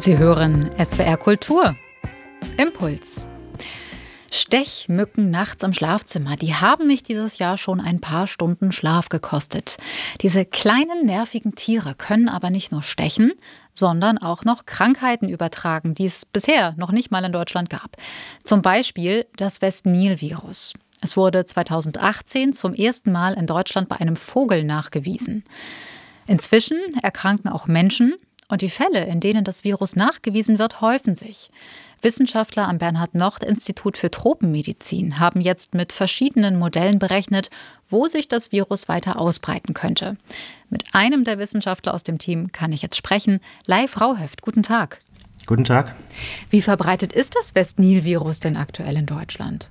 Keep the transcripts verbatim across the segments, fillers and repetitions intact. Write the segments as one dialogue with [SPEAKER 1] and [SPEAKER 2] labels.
[SPEAKER 1] Sie hören S W R Kultur. Impuls. Stechmücken nachts im Schlafzimmer, die haben mich dieses Jahr schon ein paar Stunden Schlaf gekostet. Diese kleinen, nervigen Tiere können aber nicht nur stechen, sondern auch noch Krankheiten übertragen, die es bisher noch nicht mal in Deutschland gab. Zum Beispiel das West-Nil-Virus. Es wurde zweitausendachtzehn zum ersten Mal in Deutschland bei einem Vogel nachgewiesen. Inzwischen erkranken auch Menschen und die Fälle, in denen das Virus nachgewiesen wird, häufen sich. Wissenschaftler am Bernhard-Nocht-Institut für Tropenmedizin haben jetzt mit verschiedenen Modellen berechnet, wo sich das Virus weiter ausbreiten könnte. Mit einem der Wissenschaftler aus dem Team kann ich jetzt sprechen. Leif Rauhöft, guten Tag.
[SPEAKER 2] Guten Tag.
[SPEAKER 1] Wie verbreitet ist das West-Nil-Virus denn aktuell in Deutschland?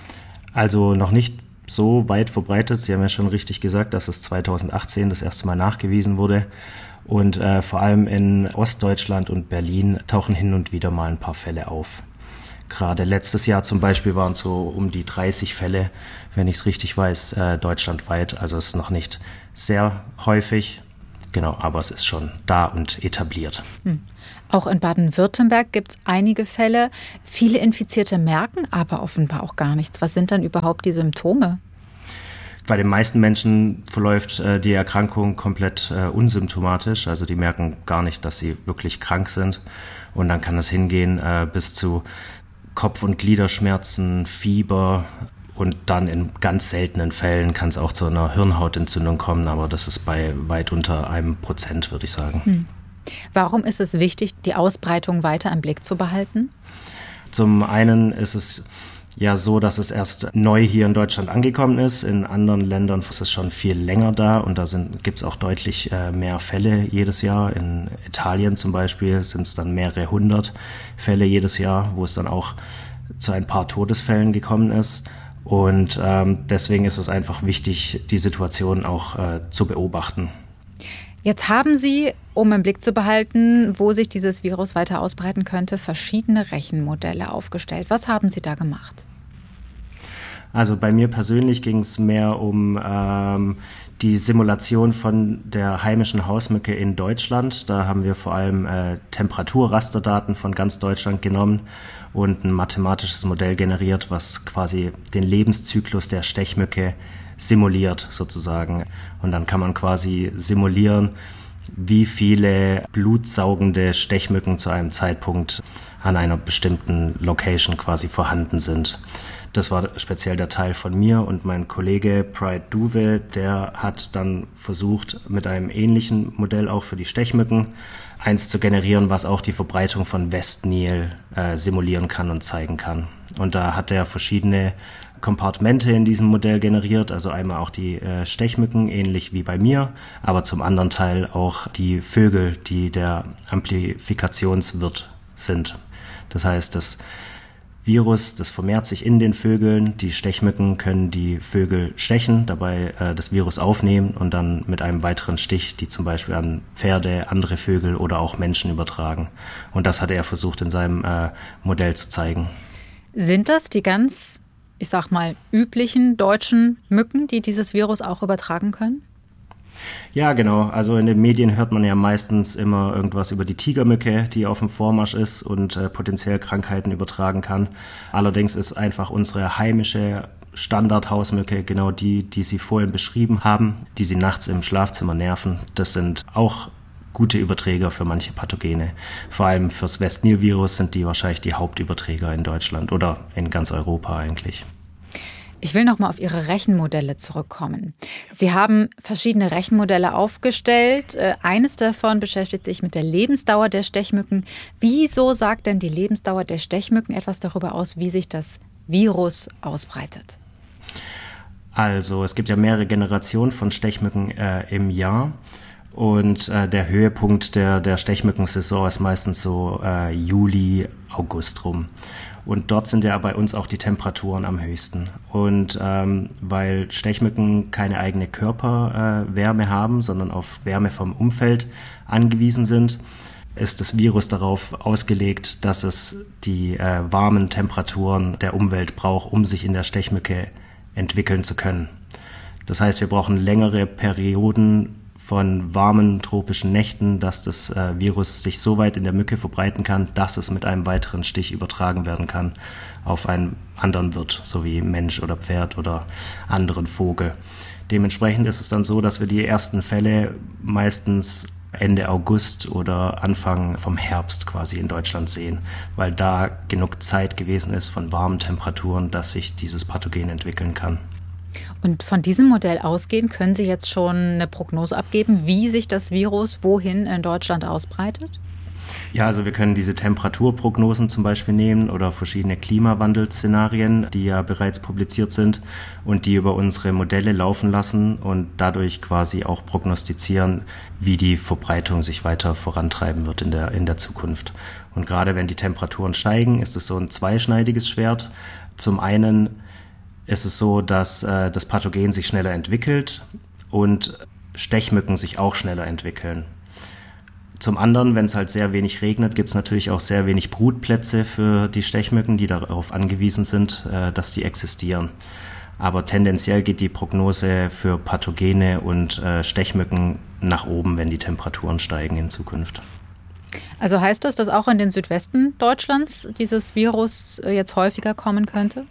[SPEAKER 2] Also noch nicht so weit verbreitet. Sie haben ja schon richtig gesagt, dass es zweitausendachtzehn das erste Mal nachgewiesen wurde. Und äh, vor allem in Ostdeutschland und Berlin tauchen hin und wieder mal ein paar Fälle auf. Gerade letztes Jahr zum Beispiel waren es so um die dreißig Fälle, wenn ich es richtig weiß, äh, deutschlandweit. Also es ist noch nicht sehr häufig, genau, aber es ist schon da und etabliert.
[SPEAKER 1] Hm. Auch in Baden-Württemberg gibt es einige Fälle. Viele Infizierte merken aber offenbar auch gar nichts. Was sind dann überhaupt die Symptome?
[SPEAKER 2] Bei den meisten Menschen verläuft äh, die Erkrankung komplett äh, unsymptomatisch. Also die merken gar nicht, dass sie wirklich krank sind. Und dann kann es hingehen äh, bis zu Kopf- und Gliederschmerzen, Fieber. Und dann in ganz seltenen Fällen kann es auch zu einer Hirnhautentzündung kommen. Aber das ist bei weit unter einem Prozent, würde ich sagen.
[SPEAKER 1] Hm. Warum ist es wichtig, die Ausbreitung weiter im Blick zu behalten?
[SPEAKER 2] Zum einen ist es ja so, dass es erst neu hier in Deutschland angekommen ist. In anderen Ländern ist es schon viel länger da und da gibt es auch deutlich äh, mehr Fälle jedes Jahr. In Italien zum Beispiel sind es dann mehrere hundert Fälle jedes Jahr, wo es dann auch zu ein paar Todesfällen gekommen ist. Und ähm, deswegen ist es einfach wichtig, die Situation auch äh, zu beobachten.
[SPEAKER 1] Jetzt haben Sie, um im Blick zu behalten, wo sich dieses Virus weiter ausbreiten könnte, verschiedene Rechenmodelle aufgestellt. Was haben Sie da gemacht?
[SPEAKER 2] Also bei mir persönlich ging es mehr um ähm, die Simulation von der heimischen Hausmücke in Deutschland. Da haben wir vor allem äh, Temperaturrasterdaten von ganz Deutschland genommen und ein mathematisches Modell generiert, was quasi den Lebenszyklus der Stechmücke simuliert sozusagen. Und dann kann man quasi simulieren, wie viele blutsaugende Stechmücken zu einem Zeitpunkt an einer bestimmten Location quasi vorhanden sind. Das war speziell der Teil von mir und mein Kollege Pride Duve, der hat dann versucht, mit einem ähnlichen Modell auch für die Stechmücken eins zu generieren, was auch die Verbreitung von West-Nil äh, simulieren kann und zeigen kann. Und da hat er verschiedene Kompartmente in diesem Modell generiert, also einmal auch die äh, Stechmücken, ähnlich wie bei mir, aber zum anderen Teil auch die Vögel, die der Amplifikationswirt sind. Das heißt, das Virus, das vermehrt sich in den Vögeln, die Stechmücken können die Vögel stechen, dabei äh, das Virus aufnehmen und dann mit einem weiteren Stich, die zum Beispiel an Pferde, andere Vögel oder auch Menschen übertragen. Und das hat er versucht in seinem äh, Modell zu zeigen.
[SPEAKER 1] Sind das die ganz, ich sag mal, üblichen deutschen Mücken, die dieses Virus auch übertragen können?
[SPEAKER 2] Ja, genau. Also in den Medien hört man ja meistens immer irgendwas über die Tigermücke, die auf dem Vormarsch ist und äh, potenziell Krankheiten übertragen kann. Allerdings ist einfach unsere heimische Standardhausmücke genau die, die Sie vorhin beschrieben haben, die Sie nachts im Schlafzimmer nerven. Das sind auch gute Überträger für manche Pathogene. Vor allem fürs West-Nil-Virus sind die wahrscheinlich die Hauptüberträger in Deutschland oder in ganz Europa eigentlich.
[SPEAKER 1] Ich will noch mal auf Ihre Rechenmodelle zurückkommen. Sie haben verschiedene Rechenmodelle aufgestellt. Eines davon beschäftigt sich mit der Lebensdauer der Stechmücken. Wieso sagt denn die Lebensdauer der Stechmücken etwas darüber aus, wie sich das Virus ausbreitet?
[SPEAKER 2] Also es gibt ja mehrere Generationen von Stechmücken äh, im Jahr. Und äh, der Höhepunkt der, der Stechmückensaison ist meistens so äh, Juli, August rum. Und dort sind ja bei uns auch die Temperaturen am höchsten. Und ähm, weil Stechmücken keine eigene Körperwärme äh, haben, sondern auf Wärme vom Umfeld angewiesen sind, ist das Virus darauf ausgelegt, dass es die äh, warmen Temperaturen der Umwelt braucht, um sich in der Stechmücke entwickeln zu können. Das heißt, wir brauchen längere Perioden von warmen tropischen Nächten, dass das äh, Virus sich so weit in der Mücke verbreiten kann, dass es mit einem weiteren Stich übertragen werden kann auf einen anderen Wirt, so wie Mensch oder Pferd oder anderen Vogel. Dementsprechend ist es dann so, dass wir die ersten Fälle meistens Ende August oder Anfang vom Herbst quasi in Deutschland sehen, weil da genug Zeit gewesen ist von warmen Temperaturen, dass sich dieses Pathogen entwickeln kann.
[SPEAKER 1] Und von diesem Modell ausgehend können Sie jetzt schon eine Prognose abgeben, wie sich das Virus wohin in Deutschland ausbreitet?
[SPEAKER 2] Ja, also wir können diese Temperaturprognosen zum Beispiel nehmen oder verschiedene Klimawandelszenarien, die ja bereits publiziert sind und die über unsere Modelle laufen lassen und dadurch quasi auch prognostizieren, wie die Verbreitung sich weiter vorantreiben wird in der, in der Zukunft. Und gerade wenn die Temperaturen steigen, ist es so ein zweischneidiges Schwert. Zum einen ist es so, dass äh, das Pathogen sich schneller entwickelt und Stechmücken sich auch schneller entwickeln. Zum anderen, wenn es halt sehr wenig regnet, gibt es natürlich auch sehr wenig Brutplätze für die Stechmücken, die darauf angewiesen sind, äh, dass die existieren. Aber tendenziell geht die Prognose für Pathogene und äh, Stechmücken nach oben, wenn die Temperaturen steigen in Zukunft.
[SPEAKER 1] Also heißt das, dass auch in den Südwesten Deutschlands dieses Virus äh, jetzt häufiger kommen könnte?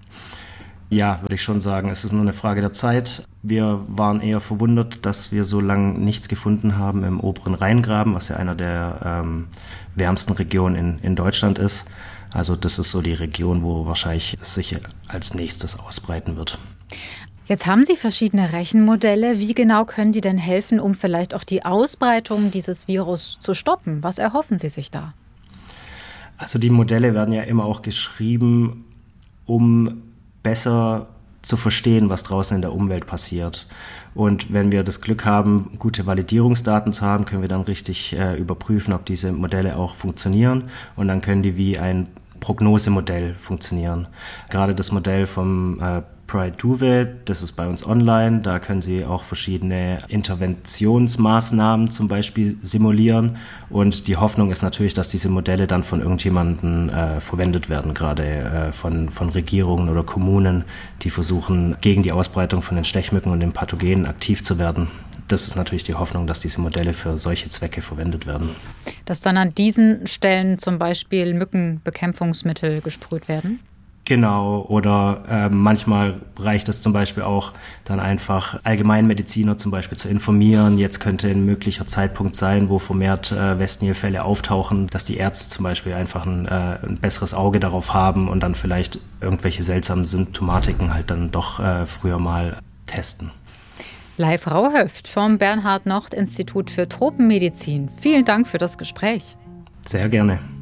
[SPEAKER 2] Ja, würde ich schon sagen. Es ist nur eine Frage der Zeit. Wir waren eher verwundert, dass wir so lange nichts gefunden haben im oberen Rheingraben, was ja einer der ähm, wärmsten Regionen in, in Deutschland ist. Also das ist so die Region, wo wahrscheinlich es sich als nächstes ausbreiten wird.
[SPEAKER 1] Jetzt haben Sie verschiedene Rechenmodelle. Wie genau können die denn helfen, um vielleicht auch die Ausbreitung dieses Virus zu stoppen? Was erhoffen Sie sich da?
[SPEAKER 2] Also die Modelle werden ja immer auch geschrieben, um besser zu verstehen, was draußen in der Umwelt passiert. Und wenn wir das Glück haben, gute Validierungsdaten zu haben, können wir dann richtig äh, überprüfen, ob diese Modelle auch funktionieren. Und dann können die wie ein Prognosemodell funktionieren. Gerade das Modell vom äh, Pride-Duve, das ist bei uns online. Da können Sie auch verschiedene Interventionsmaßnahmen zum Beispiel simulieren. Und die Hoffnung ist natürlich, dass diese Modelle dann von irgendjemandem äh, verwendet werden, gerade äh, von, von Regierungen oder Kommunen, die versuchen, gegen die Ausbreitung von den Stechmücken und den Pathogenen aktiv zu werden. Das ist natürlich die Hoffnung, dass diese Modelle für solche Zwecke verwendet werden.
[SPEAKER 1] Dass dann an diesen Stellen zum Beispiel Mückenbekämpfungsmittel gesprüht werden?
[SPEAKER 2] Genau, oder äh, manchmal reicht es zum Beispiel auch, dann einfach Allgemeinmediziner zum Beispiel zu informieren. Jetzt könnte ein möglicher Zeitpunkt sein, wo vermehrt äh, Westnil-Fälle auftauchen, dass die Ärzte zum Beispiel einfach ein, äh, ein besseres Auge darauf haben und dann vielleicht irgendwelche seltsamen Symptomatiken halt dann doch äh, früher mal testen.
[SPEAKER 1] Leif Rauhöft vom Bernhard-Nocht-Institut für Tropenmedizin. Vielen Dank für das Gespräch.
[SPEAKER 2] Sehr gerne.